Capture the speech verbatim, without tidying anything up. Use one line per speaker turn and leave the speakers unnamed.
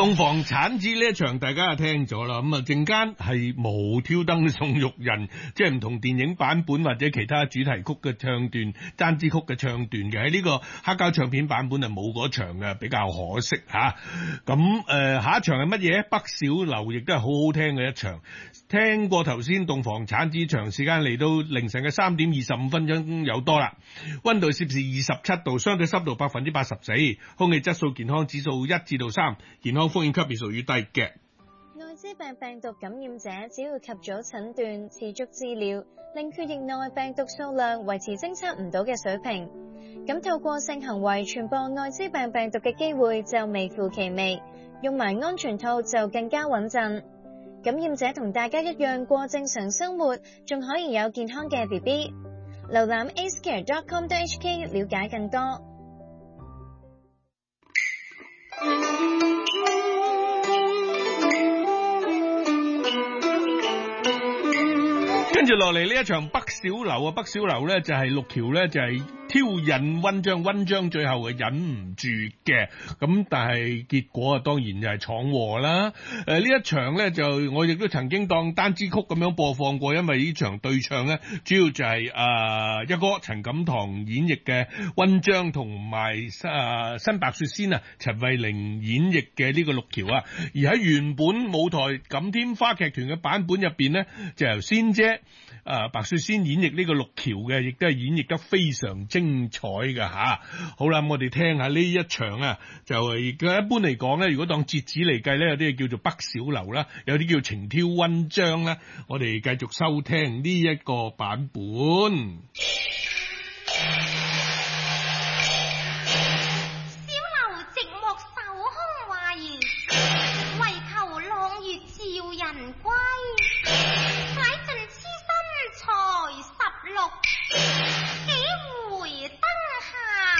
洞房產子呢一場大家就聽咗啦，咁啊陣間係無挑燈送玉人，即係唔同電影版本或者其他主題曲嘅唱段、單支曲嘅唱段嘅，喺呢個黑膠唱片版本係冇嗰場嘅，比較可惜吓。咁、啊、誒、呃、下一場係乜嘢？北小樓亦都係好好聽嘅一場。聽過頭先洞房產子場，時間嚟到凌晨嘅三點二十五分鐘有多啦。溫度攝氏二十七度，相對濕度百分之八十四，空氣質素健康指數一至到三，健康風險級別屬於低嘅。
艾滋病病毒感染者只要及早診斷、持續治療，令血液內病毒數量維持偵測唔到嘅水平，咁透過性行為傳播艾滋病病毒嘅機會就微乎其微，用埋安全套就更加穩陣。感染者同大家一樣過正常生活，仲可以有健康嘅 B B。瀏覽 a c e care dot com dot h k 了解更多。
跟住落嚟呢一場北小樓啊，北小樓咧就係六橋咧就係挑釁溫章，溫章最後係忍唔住嘅，咁但係結果啊當然就係闖禍啦。誒、呃、呢一場咧就我亦都曾經當單支曲咁樣播放過，因為呢場對唱咧主要就係、是、誒、呃、一哥陳錦棠演繹嘅溫章同埋誒新白雪仙啊陳慧玲演繹嘅呢個六橋啊，而喺原本舞台錦添花劇團嘅版本入邊咧就由仙姐。誒、呃，白雪仙演繹呢個六橋嘅，亦都係演繹得非常精彩嘅吓。好啦，我哋聽下呢一場啊，就係一般嚟講咧，如果當節子嚟計咧，有啲叫做北小樓啦，有啲叫情挑溫章啦。我哋繼續收聽呢一個版本。
小樓寂寞守空話言，為求朗月照人歸。才十六，